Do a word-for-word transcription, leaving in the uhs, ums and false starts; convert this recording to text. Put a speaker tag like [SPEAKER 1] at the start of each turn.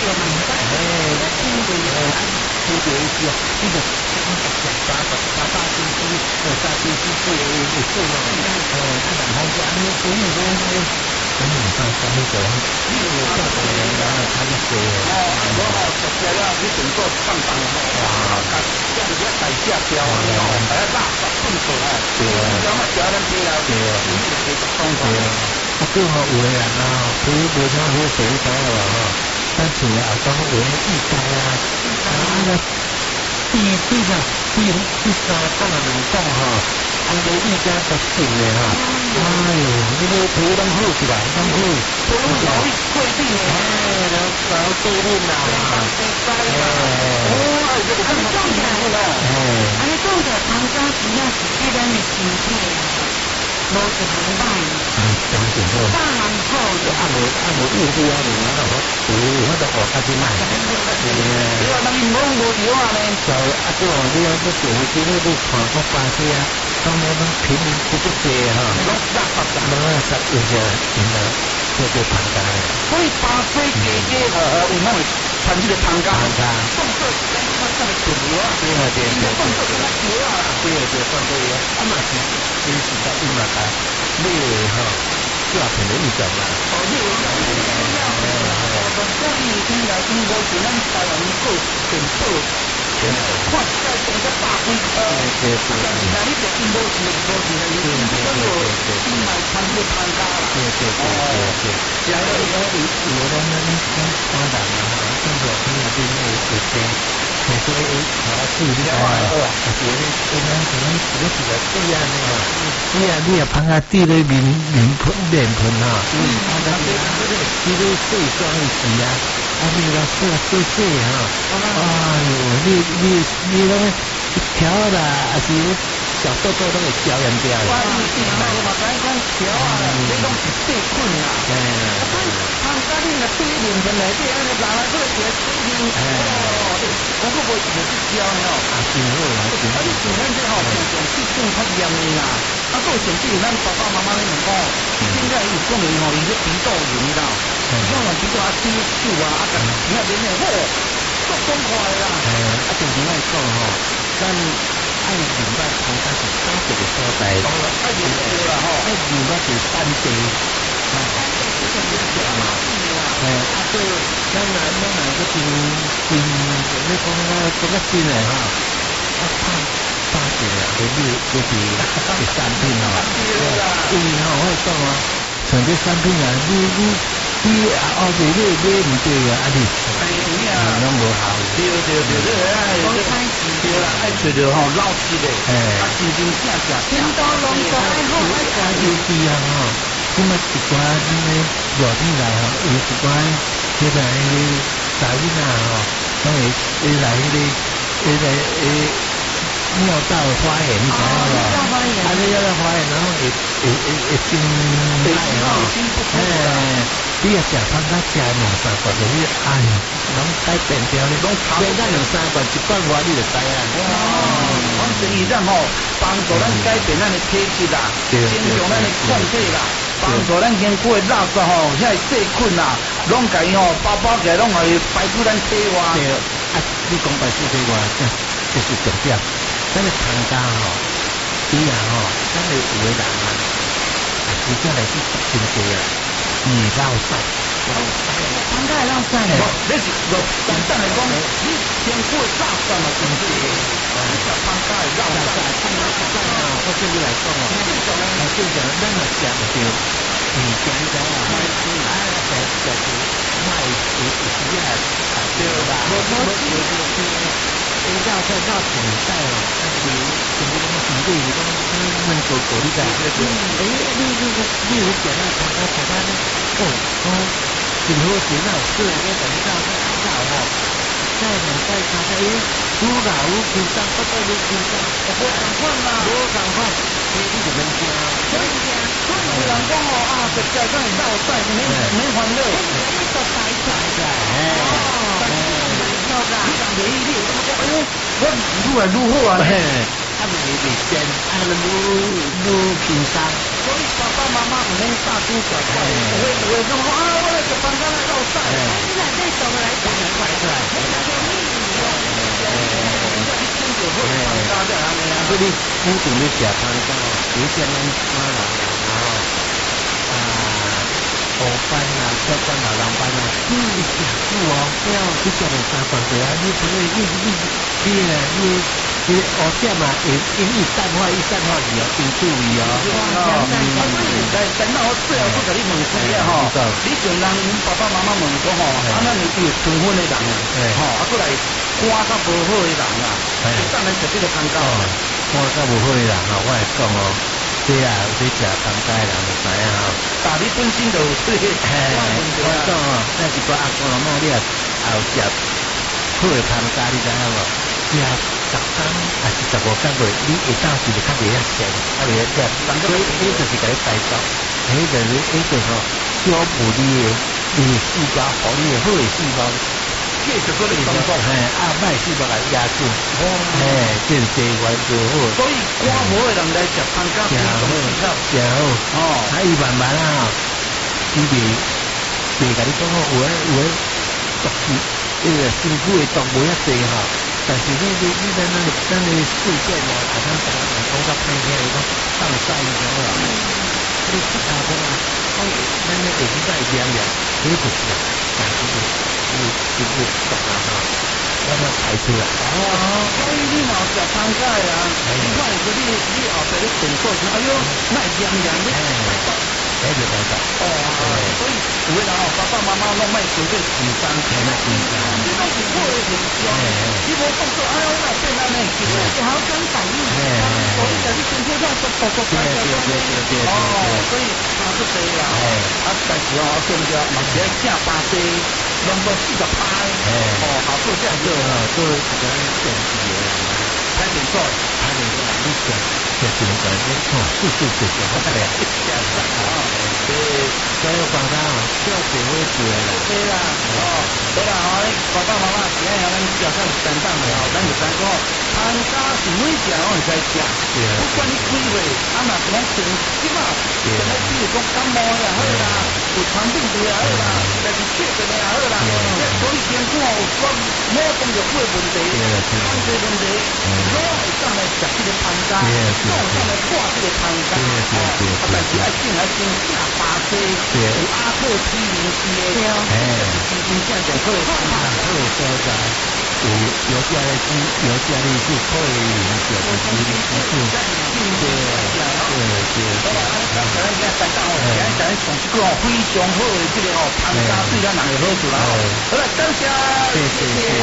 [SPEAKER 1] 嘛，哎，听过啊，听过一些，这个爸爸爸爸就是呃，爸就是做做做嘛，呃，他然后就安尼所以说呢，咱们上上那个，那个教堂人然后他就说，哦，我哦，食食了去整个放放吼，哇，这样子大下标啊，吼，还要大把动手啊，对啊，然后调咱这了，对啊，你就可以放放。啊，更好有的人啊，比如无啥好肥仔了吼，咱厝也讲有的意大啊，啊那第第个第第三档啊两档吼，啊个意大较紧的哈，哎呦，你个皮拢好起来，拢好，都容易贵定的，哎，然后然后对论啦，哎，哦，这个更重要了，哎，啊你讲着唐家主要是对咱的身体啊。无一行歹，嗯，当然好，当然好，就按无按无应付啊，你那个有那个学较去卖，你话咱们冇无聊啊咧，就啊个你啊个电视机咧，你看个巴士啊，当然拢平民不足济哈，拢杂杂杂，拢啊实有些人啊，做做胖家咧，所以巴士姐姐呃有那个传这个胖家，胖家，动作跟他这么久啊，对啊对啊，动作跟他久啊，对啊对啊，动作啊，啊嘛是。你是在伊嘛个，你吼少骗你一种啦。哦，你有种，你有种，哦，所以今日中国是咱台湾个全部，看起来整个大规模，但是那你这因无是无是那你你这个你买穿就穿高啦。对对对对对。然后有有有的那那那当然啦，中国现在对那个有些。所以，我注意啲啊，而且咧，咁樣咁樣自己其實啲啊，你話，啲啊啲啊噴下啲咧面面盤面盤啊，嗯，啊嗰啲啲啲細霜時啊，啊你話細細細啊，哎呦，你你你咧條啦，還是小豆豆都會焦人掉嘅。哇，你聽嘛，我講講條啊，你講是細菌啊，係啊，啊，嗰啲個啲面盤嚟啲，你拿來嗰個條細菌，哦。我個個是係啲膠嘅哦，啊，真好啊！啊，你前兩隻吼，常常細菌較嚴嘅啦。啊，個甚至乎咱爸爸媽媽咧講，現在有講嘅吼，用啲鼻竇炎啦，講用鼻竇啊洗手啊，啊，咁你看人嘅好，足爽快啦。係啊，啊，正常嚟講吼，咱愛用到通常是三個嘅所在，愛用到啦吼，愛用到是三地，啊，即係呢個嘛。誒，啊，對，咱啊，咱啊，嗰邊邊，你講啊，嗰個邊嚟嚇，啊，拍拍住啊，嗰啲嗰啲啲產品啊，因為嚇我講啊，像啲產品啊，你你你啊，哦，你你你唔對啊，啊你，啊，攏無效，對對對對，哎，對啦，愛找着吼老實的，哎，啊，真真正正，天都攏在好，愛家有啲啊吼。咁啊，一寡啲咧熱天來吼，有一寡迄個迄個茶飲啊吼，咁會會來迄個迄個誒尿道發炎，你知影無？啊，你尿道發炎，然後會會會會心內吼，誒，你啊食飯較食兩三罐，就你哎，攏改變掉咧，攏變到兩三罐，一罐外你就知啊。哦，我建議咱吼幫助咱改變咱的體質啦，增強咱的抗體啦。幫助咱健康的垃圾吼，遐細菌啊，攏甲伊吼包包起來，攏互伊排出咱體外。對，啊，你講排出體外，這這是重點。咱的湯家吼，伊啊吼，咱的有的人啊，啊，直接來去食真多啊，你老曬，老曬，湯家會老曬咧。無，你是就簡單來講，你健康的垃圾嘛真多，你食湯家會老曬，湯家會老曬啊，我對你來講哦，正常咧，正常咱嘛食唔到。嗯，講講啊，賣豬啊，食食豬賣豬豬啊，對啦，無無無無，你繞在繞前帶哦，啊是，全部攏是對，攏攏能做做你知？誒，你你你你有講啊，講講講啊，哦哦，真好真好，對，你等一下再繞吼，再兩再三再誒，愈老愈緊張，不得愈緊張，無共款啦，無共款，所以你就免驚，所以驚。有人講哦啊，食食真係鬧曬，免免煩惱。你做大菜嘅，哦，但是你做㗎，你講袂意，你咁講，哎呦，我愈來愈好啊，嘿，啊未未變，啊愈愈輕鬆。所以爸爸媽媽唔免大驚小怪，有的有的講啊，我來食飯餐來鬧曬，你來對做來講。 你固定咧食汤饺，比如像咱马人啦，然后啊，河班啦、小班啦、人班啦，嗯，你食久哦，你食了三十岁啊，你不会，你你你咧，你你学点嘛，因因伊淡化，伊淡化去哦，因注意哦。
[SPEAKER 2] 哦，在等到我最后不给你问一下吼，你像人爸爸妈妈问讲吼，啊，咱有有成婚的人啊，吼，啊，过来肝较无好的人啊，会当来食这个汤饺。
[SPEAKER 1] 肝较无好的人吼，我来讲哦，这啊，有在食汤饺的人就知影吼。
[SPEAKER 2] 但你本身就有这个，
[SPEAKER 1] 我讲哦，那是个阿公阿嬷，你也也有食好的汤饺，你知影无？食十天还是十五天过，你会当时就较袂遐咸，较袂遐咸。所以伊就是甲你带到，迄就是迄个吼，修补你的你的细胞，互你的好的细胞。
[SPEAKER 2] 继续搁咧工作，
[SPEAKER 1] 嘿，啊，歹细胞来压住，嘿，变细胞就好。
[SPEAKER 2] 所以肝无的人来食汤饺，真好，
[SPEAKER 1] 真好。哦，啊，伊慢慢啊，伊袂袂甲你讲讲有诶有诶毒气，迄个身躯诶毒无遐济吼。但是你你你在那咱诶事件啊，好像讲讲到歹听，伊讲放晒你知无？你其他讲啊，哦，咱咧下时代凉凉，迄就是啊，但是就就就是毒啊哈，咱要排出来。
[SPEAKER 2] 哦，所以你若食汤饺啊，你看有时你你后壁咧动作时，哎哟，那凉凉咧。
[SPEAKER 1] 迄就讲法。
[SPEAKER 2] 哦，所以有诶人吼，爸爸妈妈拢莫做这紧张，
[SPEAKER 1] 嘿，那紧张。
[SPEAKER 2] 你拢是好诶现象，你无动作，哎哟，那变安尼，其实是好跟反应，所以在你身体上做做做做做做。哦，所以差不多啦。啊，但是哦，对不对？嘛是要正巴西，两个四十趴。哦，好做这样做
[SPEAKER 1] 哦，做一个电视的人，
[SPEAKER 2] 拍点做，
[SPEAKER 1] 拍点做，你讲讲什么讲？你看，速速解决好嘞。这样子啊，对，所以广告少点会做啦。
[SPEAKER 2] 对啦，哦，对啦，哦，爸爸妈妈今日咱比较上简单的哦，咱就知讲，汤饺是每家拢会使食，不管你几岁，啊嘛是讲从即嘛，现在比如讲感冒也好啦，有肠病毒也好啦，但是确诊也好啦，所以健康有关某种药物的问题，康这问题，拢会上来食这个汤饺，拢会上来挂这个汤饺，哦，但是爱进来先下巴西，有阿克西林西的，哎，基因这样就可以看看，
[SPEAKER 1] 好所在。有有家的鸡，有家的是可以影响的基因激素，对对对。
[SPEAKER 2] 好啦，安尼讲，咱现在单单哦，现在咱从这个哦非常好的这个哦汤饺，对咱人有好处啦。好了，感谢，谢谢。